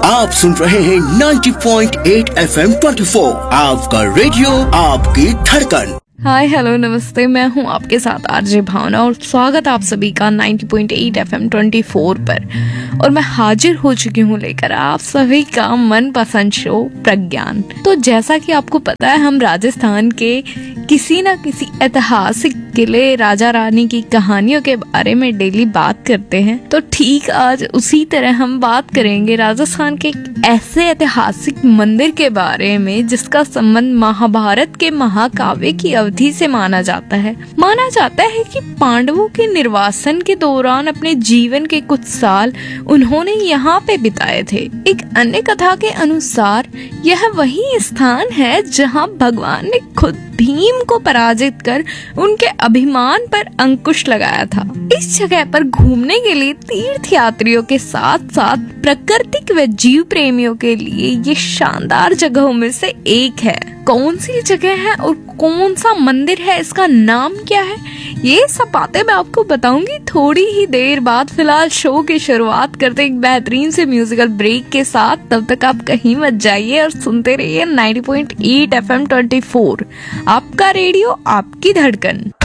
आप सुन रहे हैं 90.8 FM 24, आपका रेडियो आपकी धड़कन। हाय हेलो नमस्ते, मैं हूं आपके साथ आरजे भावना और स्वागत आप सभी का 90.8 FM 24 पर। और मैं हाजिर हो चुकी हूं लेकर आप सभी का मनपसंद शो प्रज्ञान। तो जैसा कि आपको पता है, हम राजस्थान के किसी न किसी ऐतिहासिक किले, राजा रानी की कहानियों के बारे में डेली बात करते हैं। तो ठीक आज उसी तरह हम बात करेंगे राजस्थान के एक ऐसे ऐतिहासिक मंदिर के बारे में जिसका संबंध महाभारत के महाकाव्य की अवधि से माना जाता है। माना जाता है कि पांडवों के निर्वासन के दौरान अपने जीवन के कुछ साल उन्होंने यहाँ पे बिताए थे। एक अन्य कथा के अनुसार यह वही स्थान है जहाँ भगवान ने खुद भीम को पराजित कर उनके अभिमान पर अंकुश लगाया था। इस जगह पर घूमने के लिए तीर्थ यात्रियों के साथ साथ प्राकृतिक व जीव प्रेमियों के लिए ये शानदार जगहों में से एक है। कौन सी जगह है और कौन सा मंदिर है, इसका नाम क्या है, ये सब बातें मैं आपको बताऊंगी थोड़ी ही देर बाद। फिलहाल शो की शुरुआत करते एक बेहतरीन से म्यूजिकल ब्रेक के साथ। तब तक आप कहीं मत जाइए और सुनते रहिए 90.8 FM 24, आपका रेडियो आपकी धड़कन।